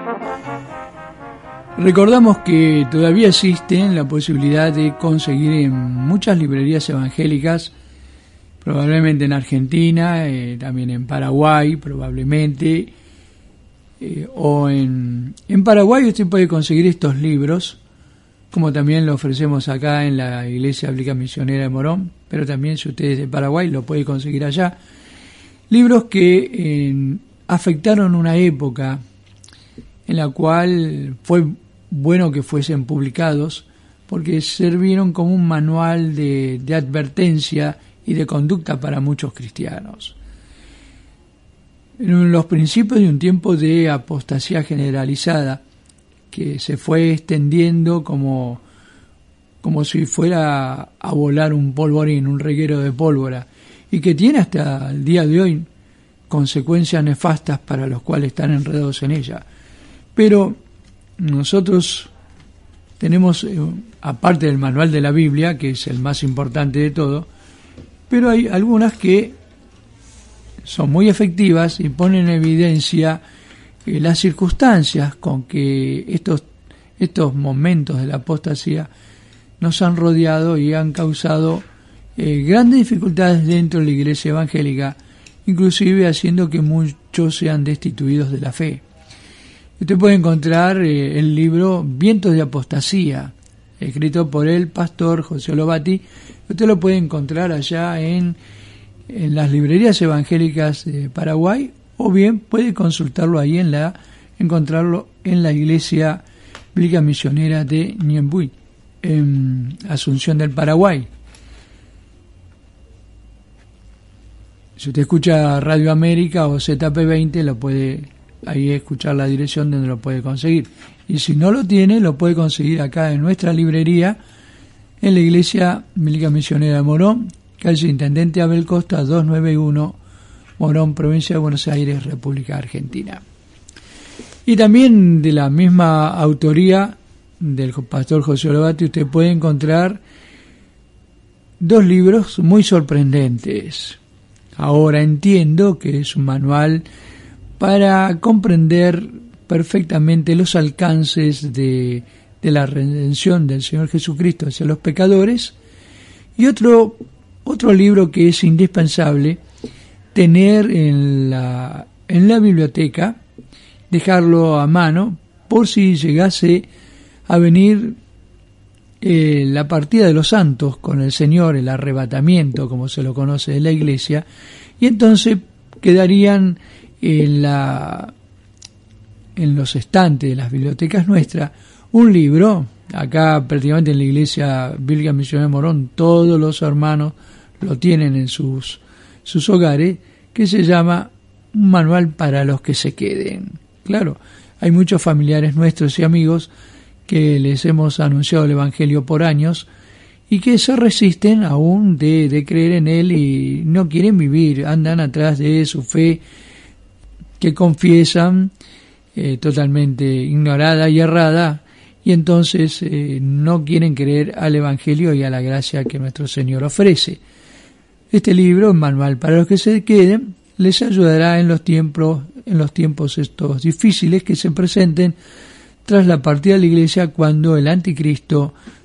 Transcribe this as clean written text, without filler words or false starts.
Recordamos que todavía existe la posibilidad de conseguir en muchas librerías evangélicas, probablemente en Argentina, también en Paraguay, probablemente, o en Paraguay usted puede conseguir estos libros, como también lo ofrecemos acá en la Iglesia Bíblica Misionera de Morón, pero también si usted es de Paraguay lo puede conseguir allá. Libros que afectaron una época en la cual fue bueno que fuesen publicados, porque sirvieron como un manual de advertencia y de conducta para muchos cristianos. En los principios de un tiempo de apostasía generalizada, que se fue extendiendo como si fuera a volar un polvorín, un reguero de pólvora, y que tiene hasta el día de hoy consecuencias nefastas para los cuales están enredados en ella. Pero nosotros tenemos, aparte del manual de la Biblia, que es el más importante de todo, pero hay algunas que son muy efectivas y ponen en evidencia las circunstancias con que estos momentos de la apostasía nos han rodeado y han causado grandes dificultades dentro de la iglesia evangélica, inclusive haciendo que muchos sean destituidos de la fe. Usted puede encontrar el libro Vientos de Apostasía, escrito por el pastor José Lovati. Usted lo puede encontrar allá en las librerías evangélicas de Paraguay, o bien puede consultarlo ahí encontrarlo en la Iglesia Bíblica Misionera de Ñembuy, en Asunción del Paraguay. Si usted escucha Radio América o ZP20, lo puede ahí escuchar la dirección donde lo puede conseguir. Y si no lo tiene, lo puede conseguir acá en nuestra librería, en la Iglesia Bíblica Misionera de Morón, calle Intendente Abel Costa 291, Morón, provincia de Buenos Aires, República Argentina. Y también de la misma autoría del pastor José Olobati, usted puede encontrar dos libros muy sorprendentes. Ahora entiendo que es un manual para comprender perfectamente los alcances de la redención del Señor Jesucristo hacia los pecadores, y otro libro que es indispensable tener en la biblioteca, dejarlo a mano por si llegase a venir la partida de los santos con el Señor, el arrebatamiento, como se lo conoce de la Iglesia, y entonces quedarían en los estantes de las bibliotecas nuestras un libro. Acá prácticamente en la Iglesia Bíblica Misionera de Morón todos los hermanos lo tienen en sus hogares, que se llama Un manual para los que se queden. Claro, hay muchos familiares nuestros y amigos que les hemos anunciado el Evangelio por años y que se resisten aún de creer en él y no quieren vivir, andan atrás de su fe que confiesan totalmente ignorada y errada, y entonces no quieren creer al Evangelio y a la gracia que nuestro Señor ofrece. Este libro, Manual para los que se queden, les ayudará en los tiempos estos difíciles que se presenten tras la partida de la Iglesia, cuando el anticristo